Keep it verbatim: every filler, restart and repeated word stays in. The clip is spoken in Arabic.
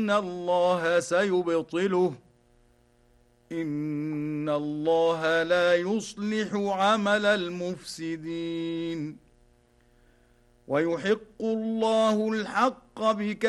إن الله سيبطله إن الله لا يصلح عمل المفسدين ويحق الله الحق بك